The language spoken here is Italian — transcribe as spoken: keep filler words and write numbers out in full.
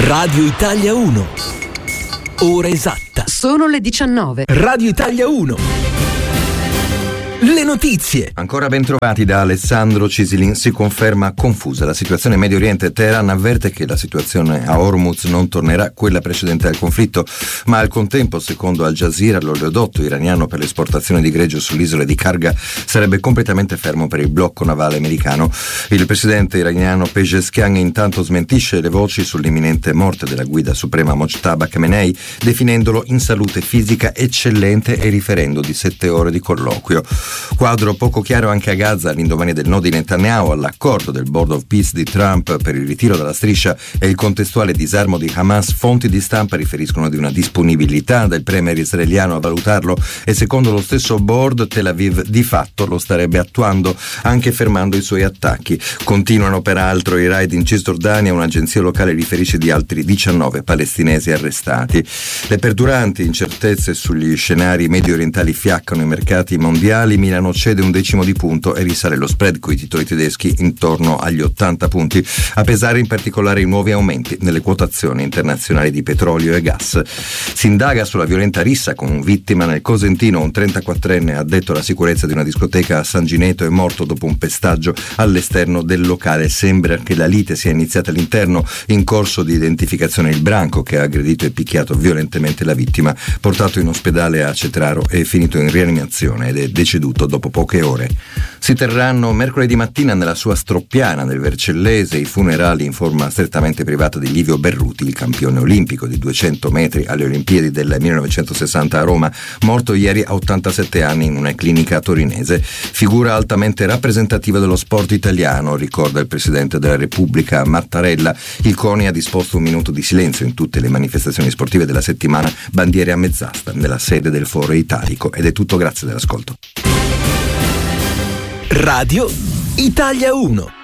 Radio Italia uno. Ora esatta. Sono le diciannove. Radio Italia uno. Le notizie. Ancora ben trovati da Alessandro Cisilin. Si conferma confusa la situazione in Medio Oriente. Teheran avverte che la situazione a Hormuz non tornerà quella precedente al conflitto, ma al contempo, secondo Al Jazeera, l'oleodotto iraniano per l'esportazione di greggio sull'isola di Karga sarebbe completamente fermo per il blocco navale americano. Il presidente iraniano Pezeshkian intanto smentisce le voci sull'imminente morte della guida suprema Mojtaba Khamenei, definendolo in salute fisica eccellente e riferendo di sette ore di colloquio. Quadro poco chiaro anche a Gaza all'indomani del no di Netanyahu all'accordo del Board of Peace di Trump per il ritiro dalla striscia e il contestuale disarmo di Hamas. Fonti di stampa riferiscono di una disponibilità del premier israeliano a valutarlo e secondo lo stesso board Tel Aviv di fatto lo starebbe attuando, anche fermando i suoi attacchi. Continuano peraltro i raid in Cisgiordania. Un'agenzia locale riferisce di altri diciannove palestinesi arrestati. Le perduranti incertezze sugli scenari medio orientali fiaccano i mercati mondiali. Milano cede un decimo di punto e risale lo spread coi titoli tedeschi intorno agli ottanta punti, a pesare in particolare i nuovi aumenti nelle quotazioni internazionali di petrolio e gas. Si indaga sulla violenta rissa con vittima nel Cosentino. Un trentaquattrenne addetto alla sicurezza di una discoteca a San Gineto è morto dopo un pestaggio all'esterno del locale. Sembra che la lite sia iniziata all'interno. In corso di identificazione il branco che ha aggredito e picchiato violentemente la vittima, portato in ospedale a Cetraro, è finito in rianimazione ed è deceduto dopo poche ore. Si terranno mercoledì mattina nella sua Stroppiana del Vercellese i funerali in forma strettamente privata di Livio Berruti, il campione olimpico di duecento metri alle Olimpiadi del millenovecentosessanta a Roma, morto ieri a ottantasette anni in una clinica torinese. Figura altamente rappresentativa dello sport italiano, ricorda il Presidente della Repubblica Mattarella. Il CONI ha disposto un minuto di silenzio in tutte le manifestazioni sportive della settimana, bandiere a mezz'asta nella sede del Foro Italico. Ed è tutto, grazie dell'ascolto. Radio Italia uno.